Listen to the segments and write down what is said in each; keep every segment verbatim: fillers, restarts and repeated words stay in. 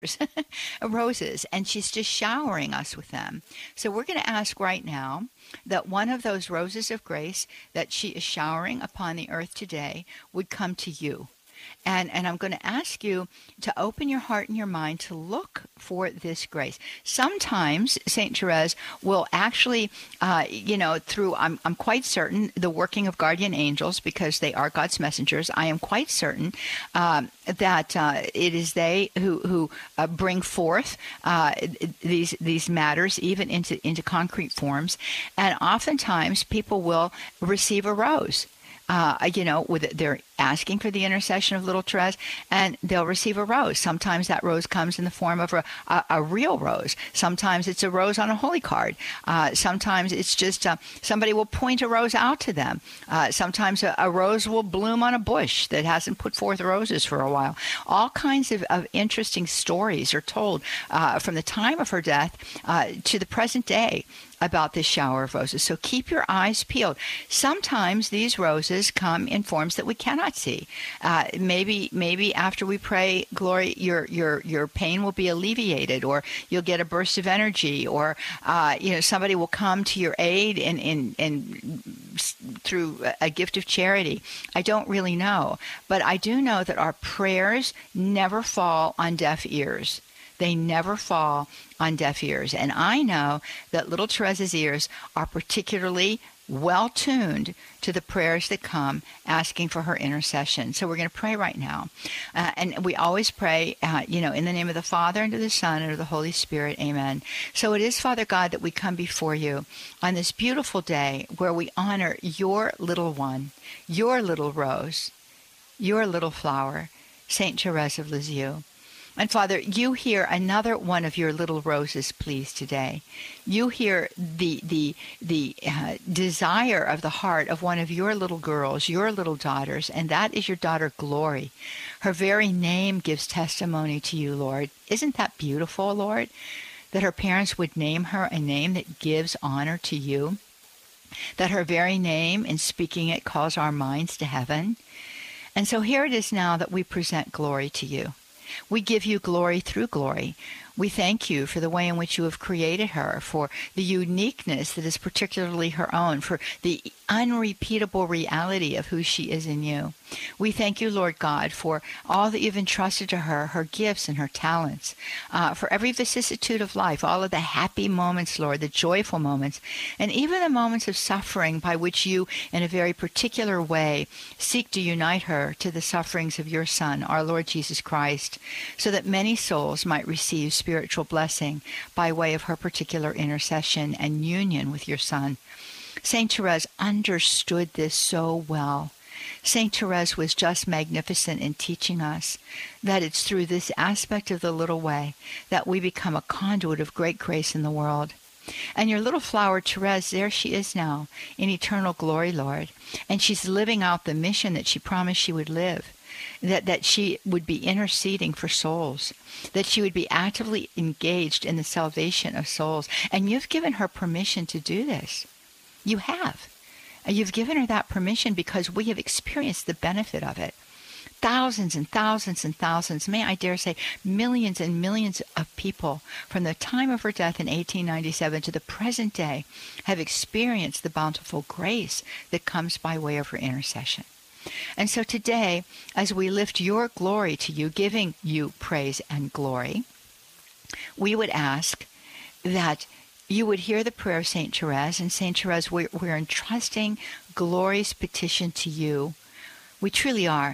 roses, and she's just showering us with them. So we're going to ask right now that one of those roses of grace that she is showering upon the earth today would come to you. And, and I'm going to ask you to open your heart and your mind to look for this grace. Sometimes Saint Therese will actually, uh, you know, through, I'm, I'm quite certain, the working of guardian angels, because they are God's messengers, I am quite certain um, that uh, it is they who, who uh, bring forth uh, these these matters even into, into concrete forms. And oftentimes people will receive a rose. Uh, you know, with they're asking for the intercession of little Therese, and they'll receive a rose. Sometimes that rose comes in the form of a, a, a real rose. Sometimes it's a rose on a holy card. Uh, sometimes it's just uh, somebody will point a rose out to them. Uh, sometimes a, a rose will bloom on a bush that hasn't put forth roses for a while. All kinds of, of interesting stories are told uh, from the time of her death uh, to the present day about this shower of roses. So keep your eyes peeled. Sometimes these roses come in forms that we cannot see. Uh, maybe maybe after we pray, Glory, your your your pain will be alleviated, or you'll get a burst of energy, or uh, you know, somebody will come to your aid in, in, in through a gift of charity. I don't really know. But I do know that our prayers never fall on deaf ears. They never fall on deaf ears. And I know that little Therese's ears are particularly well tuned to the prayers that come asking for her intercession. So we're going to pray right now. Uh, and we always pray, uh, you know, in the name of the Father, and of the Son, and of the Holy Spirit. Amen. So it is, Father God, that we come before you on this beautiful day where we honor your little one, your little rose, your little flower, Saint Therese of Lisieux. And Father, you hear another one of your little roses, please, today. You hear the the the uh, desire of the heart of one of your little girls, your little daughters, and that is your daughter Glory. Her very name gives testimony to you, Lord. Isn't that beautiful, Lord? That her parents would name her a name that gives honor to you. That her very name, in speaking it, calls our minds to heaven. And so here it is now that we present Glory to you. We give you glory through Glory. We thank you for the way in which you have created her, for the uniqueness that is particularly her own, for the unrepeatable reality of who she is in you. We thank you, Lord God, for all that you've entrusted to her, her gifts and her talents, uh, for every vicissitude of life, all of the happy moments, Lord, the joyful moments, and even the moments of suffering by which you, in a very particular way, seek to unite her to the sufferings of your Son, our Lord Jesus Christ, so that many souls might receive spiritual blessing by way of her particular intercession and union with your Son. Saint Therese understood this so well. Saint Therese was just magnificent in teaching us that it's through this aspect of the little way that we become a conduit of great grace in the world. And your little flower, Therese, there she is now in eternal glory, Lord. And she's living out the mission that she promised she would live. That, that she would be interceding for souls, that she would be actively engaged in the salvation of souls. And you've given her permission to do this. You have. And you've given her that permission because we have experienced the benefit of it. Thousands and thousands and thousands, may I dare say millions and millions of people from the time of her death in eighteen ninety-seven to the present day have experienced the bountiful grace that comes by way of her intercession. And so today, as we lift your glory to you, giving you praise and glory, we would ask that you would hear the prayer of Saint Therese. And Saint Therese, we're, we're entrusting Glory's petition to you. We truly are.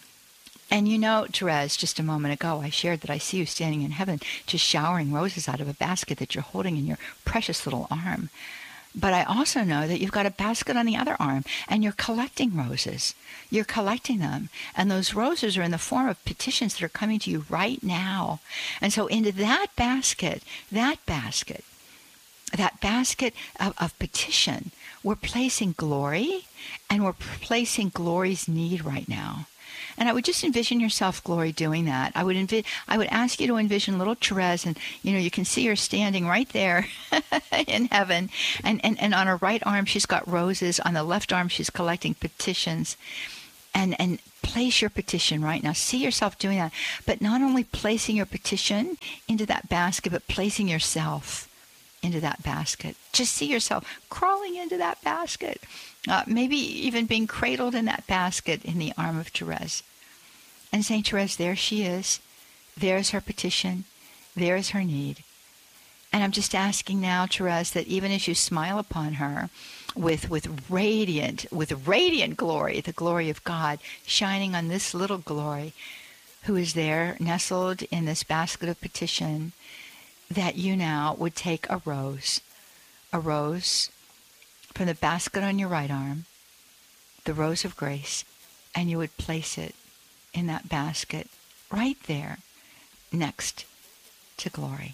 And you know, Therese, just a moment ago, I shared that I see you standing in heaven, just showering roses out of a basket that you're holding in your precious little arm. But I also know that you've got a basket on the other arm, and you're collecting roses. You're collecting them. And those roses are in the form of petitions that are coming to you right now. And so into that basket, that basket, that basket of, of petition, we're placing Glory, and we're placing Glory's need right now. And I would just envision yourself, Glory, doing that. I would envi- I would ask you to envision little Therese, and you know, you can see her standing right there in heaven. And, and, and on her right arm, she's got roses. On the left arm, she's collecting petitions. And, and place your petition right now. See yourself doing that. But not only placing your petition into that basket, but placing yourself into that basket. Just see yourself crawling into that basket. Uh, maybe even being cradled in that basket in the arm of Therese. And saying, Therese, there she is. There's her petition. There's her need. And I'm just asking now, Therese, that even as you smile upon her with with radiant, with radiant glory, the glory of God shining on this little glory who is there nestled in this basket of petition, that you now would take a rose, a rose from the basket on your right arm, the rose of grace, and you would place it in that basket right there next to glory.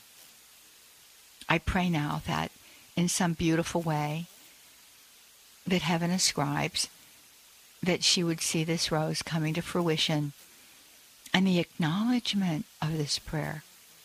I pray now that in some beautiful way that heaven ascribes, that she would see this rose coming to fruition and the acknowledgement of this prayer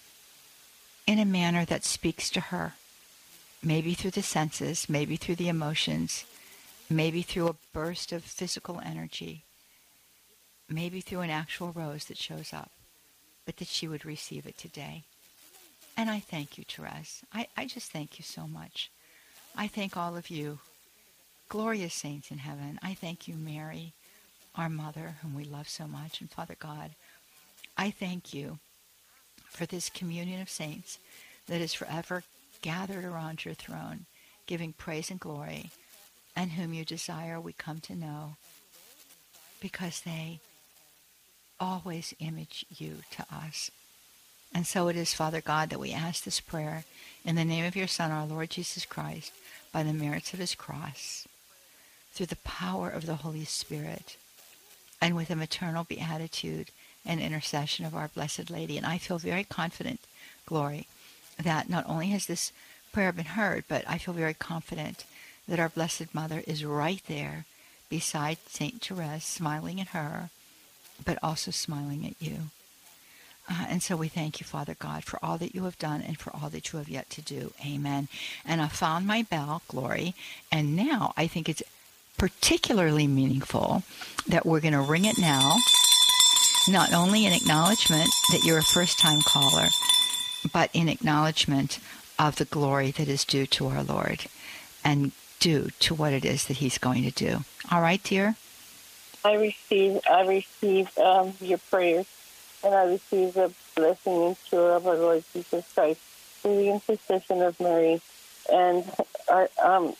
in a manner that speaks to her, maybe through the senses, maybe through the emotions, maybe through a burst of physical energy, maybe through an actual rose that shows up, but that she would receive it today. And I thank you, Therese. I, I just thank you so much. I thank all of you, glorious saints in heaven. I thank you, Mary, our mother, whom we love so much, and Father God. I thank you for this communion of saints that is forever gathered around your throne, giving praise and glory, and whom you desire we come to know, because they always image you to us. And so it is, Father God, that we ask this prayer in the name of your Son, our Lord Jesus Christ, by the merits of his cross, through the power of the Holy Spirit, and with a maternal beatitude and intercession of our Blessed Lady. And I feel very confident, Glory, that not only has this prayer been heard, but I feel very confident that our Blessed Mother is right there beside Saint Therese, smiling at her, but also smiling at you. Uh, and so we thank you, Father God, for all that you have done and for all that you have yet to do. Amen. And I found my bell, Glory, and now I think it's particularly meaningful that we're going to ring it now, not only in acknowledgement that you're a first-time caller, but in acknowledgement of the glory that is due to our Lord and due to what it is that he's going to do. All right, dear? I receive, I receive um, your prayers, and I receive the blessing and cure of our Lord Jesus Christ through the intercession of Mary. And I, um,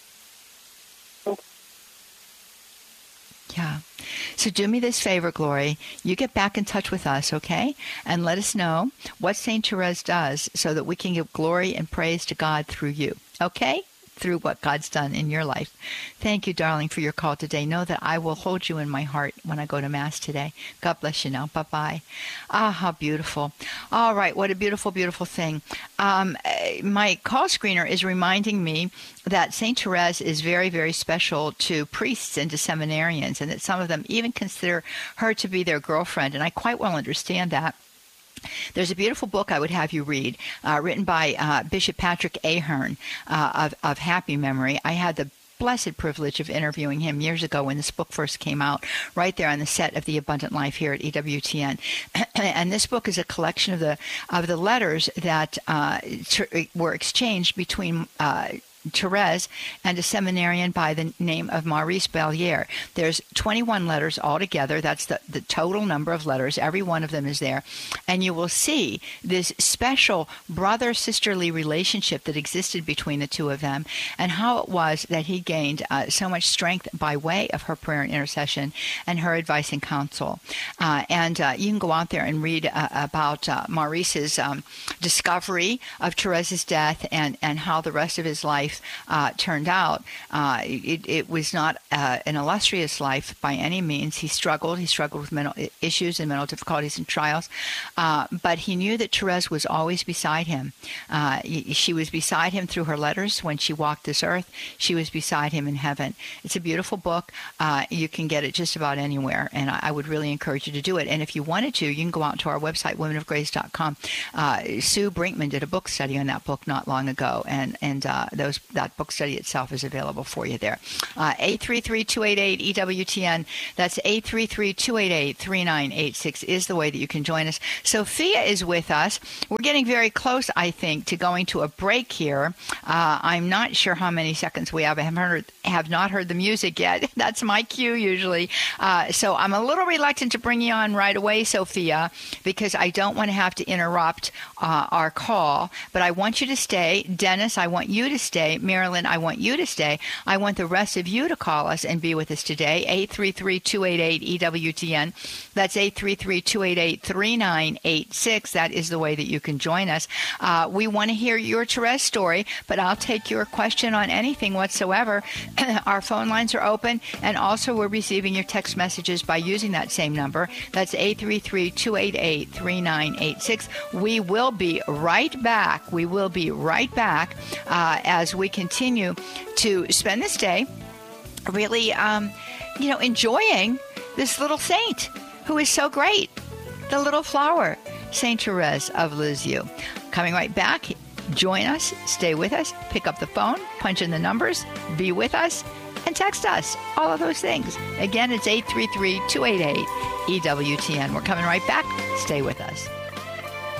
yeah. So do me this favor, Glory. You get back in touch with us, okay? And let us know what Saint Therese does so that we can give glory and praise to God through you, okay? Through what God's done in your life. Thank you, darling, for your call today. Know that I will hold you in my heart when I go to Mass today. God bless you now. Bye-bye. Ah, how beautiful. All right, what a beautiful, beautiful thing. Um, my call screener is reminding me that Saint Therese is very, very special to priests and to seminarians, and that some of them even consider her to be their girlfriend, and I quite well understand that. There's a beautiful book I would have you read, uh, written by uh, Bishop Patrick Ahern uh, of, of happy memory. I had the blessed privilege of interviewing him years ago when this book first came out, right there on the set of The Abundant Life here at E W T N. And this book is a collection of the of the letters that uh, were exchanged between uh, Therese and a seminarian by the name of Maurice Bellier. There's twenty-one letters altogether. That's the, the total number of letters. Every one of them is there. And you will see this special brother-sisterly relationship that existed between the two of them, and how it was that he gained uh, so much strength by way of her prayer and intercession and her advice and counsel. Uh, and uh, you can go out there and read uh, about uh, Maurice's um, discovery of Therese's death and, and how the rest of his life Uh, turned out. Uh, it, it was not uh, an illustrious life by any means. He struggled. He struggled with mental issues and mental difficulties and trials. Uh, but he knew that Therese was always beside him. Uh, she was beside him through her letters when she walked this earth. She was beside him in heaven. It's a beautiful book. Uh, you can get it just about anywhere, and I, I would really encourage you to do it. And if you wanted to, you can go out to our website, women of grace dot com. Uh, Sue Brinkman did a book study on that book not long ago, and, and uh, those those that book study itself is available for you there. Uh, eight three three, two eight eight, E W T N. That's eight three three, two eight eight, three nine eight six is the way that you can join us. Sophia is with us. We're getting very close, I think, to going to a break here. Uh, I'm not sure how many seconds we have. I haven't heard, have not heard the music yet. That's my cue usually. Uh, so I'm a little reluctant to bring you on right away, Sophia, because I don't want to have to interrupt uh, our call. But I want you to stay. Dennis, I want you to stay. Marilyn, I want you to stay. I want the rest of you to call us and be with us today. eight three three, two eight eight, E W T N. That's eight three three, two eight eight, three nine eight six. That is the way that you can join us. Uh, we want to hear your Therese story, but I'll take your question on anything whatsoever. Our phone lines are open, and also we're receiving your text messages by using that same number. That's eight three three, two eight eight, three nine eight six. We will be right back. We will be right back uh, as we continue to spend this day really, um, you know, enjoying this little saint who is so great, the little flower, Saint Therese of Lisieux. Coming right back. Join us, stay with us, pick up the phone, punch in the numbers, be with us, and text us. All of those things. Again, it's eight three three, two eight eight, E W T N. We're coming right back. Stay with us.